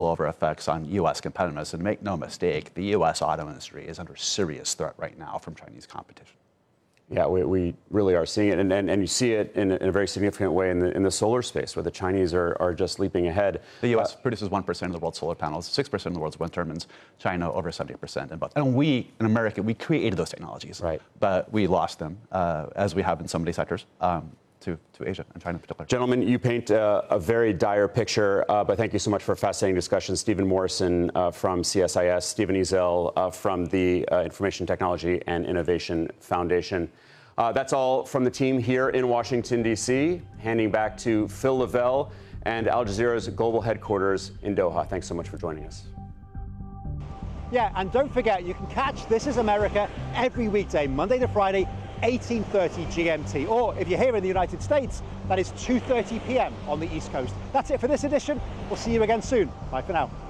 spillover effects on U.S. competitiveness. And make no mistake, the U.S. auto industry is under serious threat right now from Chinese competition. Yeah, we really are seeing it, and you see it in a very significant way in the solar space, where the Chinese are just leaping ahead. The U.S. produces 1% of the world's solar panels, 6% of the world's wind turbines, China over 70% in both. And we, in America, we created those technologies, right, but we lost them, as we have in so many sectors, to Asia and China in particular. Gentlemen, you paint a very dire picture, but thank you so much for a fascinating discussion. Stephen Morrison from CSIS, Stephen Ezell from the Information Technology and Innovation Foundation. That's all from the team here in Washington, D.C. Handing back to Phil Lavelle and Al Jazeera's global headquarters in Doha. Thanks so much for joining us. Yeah, and don't forget, you can catch This Is America every weekday, Monday to Friday, 18:30 GMT. Or if you're here in the United States, that is 2:30 p.m. on the East Coast. That's it for this edition. We'll see you again soon. Bye for now.